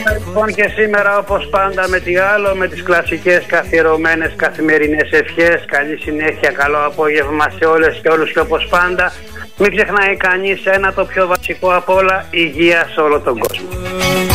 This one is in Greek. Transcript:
Λοιπόν, και σήμερα όπως πάντα με τι άλλο, με τις κλασικές καθιερωμένες καθημερινές ευχές. Καλή συνέχεια, καλό απόγευμα σε όλες και όλους, και όπως πάντα μην ξεχνάει κανείς ένα, το πιο βασικό απ' όλα: υγεία σε όλο τον κόσμο.